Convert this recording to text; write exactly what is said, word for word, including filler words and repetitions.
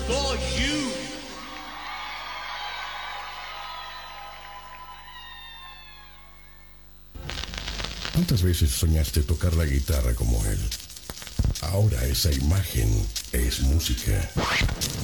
for you. ¿Cuántas veces soñaste tocar la guitarra como él? Ahora esa imagen es música.